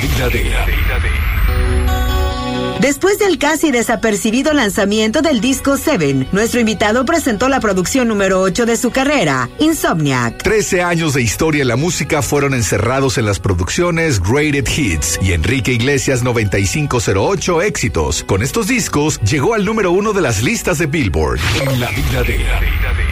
vida de. Después del casi desapercibido lanzamiento del disco Seven, nuestro invitado presentó la producción número 8 de su carrera, Insomniac. 13 años de historia en la música fueron encerrados en las producciones Greatest Hits y Enrique Iglesias 9508 Éxitos. Con estos discos, llegó al número 1 de las listas de Billboard. En la vida de.